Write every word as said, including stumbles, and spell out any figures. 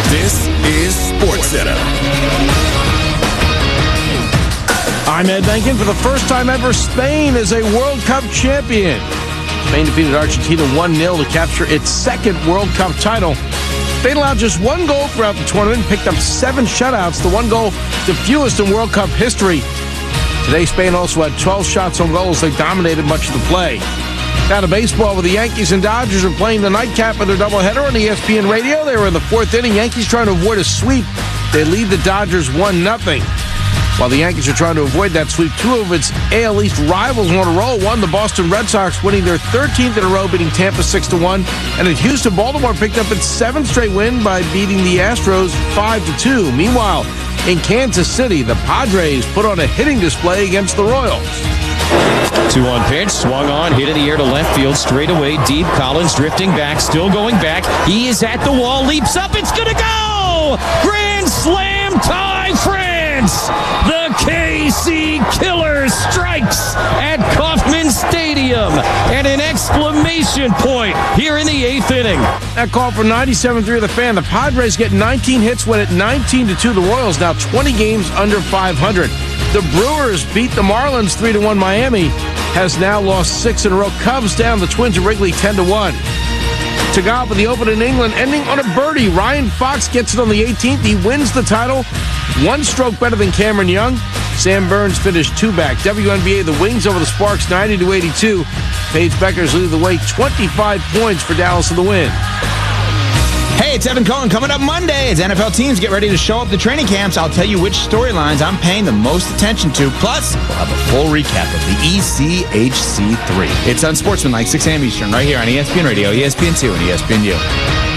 This is SportsCenter. I'm Ed Benkin. For the first time ever, Spain is a World Cup champion. Spain defeated Argentina one nil to capture its second World Cup title. Spain allowed just one goal throughout the tournament and picked up seven shutouts, the one goal the fewest in World Cup history. Today, Spain also had twelve shots on goal as they dominated much of the play. Now to baseball, where the Yankees and Dodgers are playing the nightcap of their doubleheader on E S P N Radio. They were in the fourth inning. Yankees trying to avoid a sweep. They lead the Dodgers one nothing. While the Yankees are trying to avoid that sweep, two of its A L East rivals on a roll. One, the Boston Red Sox, winning their thirteenth in a row, beating Tampa six to one. And in Houston, Baltimore picked up its seventh straight win by beating the Astros five to two. Meanwhile, in Kansas City, the Padres put on a hitting display against the Royals. Two on pitch, swung on, hit in the air to left field, straight away, deep. Collins drifting back, still going back. He is at the wall, leaps up, it's gonna go! Grand slam tie, France! The K C Killer strikes at Kauffman Stadium, and an exclamation point here in the eighth inning. That call for ninety-seven three of the Fan. The Padres get nineteen hits, win at nineteen to two. The Royals now twenty games under five hundred. The Brewers beat the Marlins three to one. Miami has now lost six in a row. Cubs down the Twins at Wrigley ten to one. To golf with the Open in England, ending on a birdie. Ryan Fox gets it on the eighteenth. He wins the title, one stroke better than Cameron Young. Sam Burns finished two back. W N B A, the Wings over the Sparks, ninety to eighty-two. Paige Beckers lead the way, twenty-five points for Dallas in the win. Hey, it's Evan Cohen. Coming up Monday as N F L teams get ready to show up to training camps, I'll tell you which storylines I'm paying the most attention to. Plus, we'll have a full recap of the E C H C three. It's Unsportsmanlike, six a.m. Eastern, right here on E S P N Radio, E S P N two, and E S P N U.